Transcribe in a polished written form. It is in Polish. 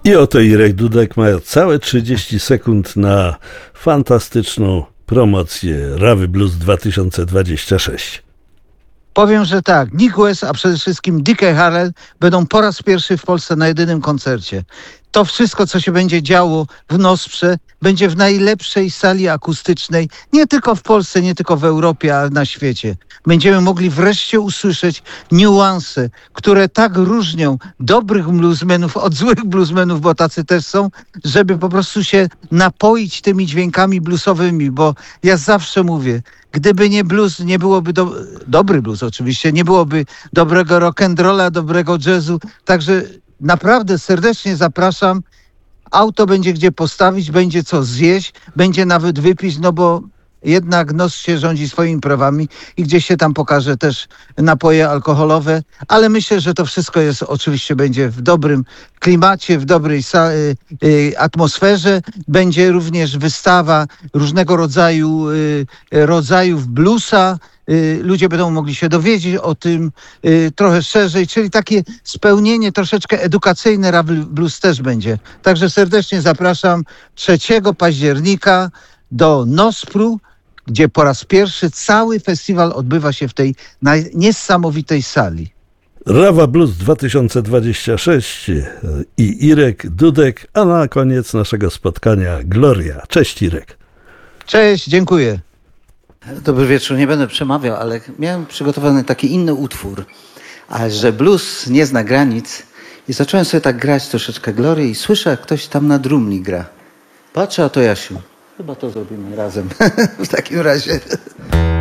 I oto Irek Dudek ma całe 30 sekund na fantastyczną promocję Rawy Blues 2026. Powiem, że tak, Nick West, a przede wszystkim Dickie Harrell będą po raz pierwszy w Polsce na jedynym koncercie. To wszystko, co się będzie działo w Nosprze, będzie w najlepszej sali akustycznej, nie tylko w Polsce, nie tylko w Europie, ale na świecie. Będziemy mogli wreszcie usłyszeć niuanse, które tak różnią dobrych bluesmenów od złych bluesmenów, bo tacy też są, żeby po prostu się napoić tymi dźwiękami bluesowymi, bo ja zawsze mówię, gdyby nie blues, nie byłoby dobry blues oczywiście, nie byłoby dobrego rock'n'rolla, dobrego jazzu, także naprawdę serdecznie zapraszam. Auto będzie gdzie postawić, będzie co zjeść, będzie nawet wypić, no bo jednak nos się rządzi swoimi prawami i gdzieś się tam pokaże też napoje alkoholowe, ale myślę, że to wszystko jest oczywiście będzie w dobrym klimacie, w dobrej atmosferze. Będzie również wystawa różnego rodzajów bluesa. Ludzie będą mogli się dowiedzieć o tym trochę szerzej, czyli takie spełnienie troszeczkę edukacyjne Rawy Blues też będzie. Także serdecznie zapraszam 3 października do Nospru, gdzie po raz pierwszy cały festiwal odbywa się w tej niesamowitej sali. Rawa Blues 2026 i Irek Dudek, a na koniec naszego spotkania Gloria. Cześć Irek. Cześć, dziękuję. Dobry wieczór, nie będę przemawiał, ale miałem przygotowany taki inny utwór, a że blues nie zna granic i zacząłem sobie tak grać troszeczkę Glorię i słyszę, jak ktoś tam na drumli gra. Patrzę, a to Jasiu. Chyba to zrobimy razem w takim razie.